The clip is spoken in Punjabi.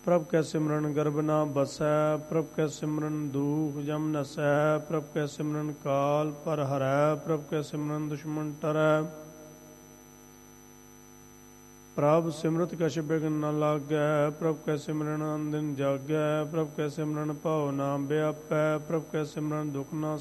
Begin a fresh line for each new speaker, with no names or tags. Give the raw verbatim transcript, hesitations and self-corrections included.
ਪ੍ਰਭ ਕੈ ਸਿਮਰਨ ਗਰਭ ਨਾ ਬਸੈ, ਪ੍ਰਭ ਕੈ ਸਿਮਰਨ ਦੂਖ ਜਮ ਨਸੈ, ਪ੍ਰਭ ਕੈ ਸਿਮਰਨ ਕਾਲ ਪਰ ਹਰੈ, ਪ੍ਰਭ ਕੈ ਸਿਮਰਨ ਦੁਸ਼ਮਨ ਟਰੈ। ਪ੍ਰਭ ਸਿਮਰਤ ਕਛ ਬਿਘਨ ਨ ਲਾਗੈ, ਪ੍ਰਭ ਕੈ ਸਿਮਰਨ ਅਨਦਿਨ ਜਾਗੈ, ਪ੍ਰਭ ਕੈ ਸਿਮਰਨ ਭਉ ਨਾ ਵਿਆਪੈ, ਪ੍ਰਭ ਕੈ ਸਿਮਰਨ ਦੁਖ ਨਾ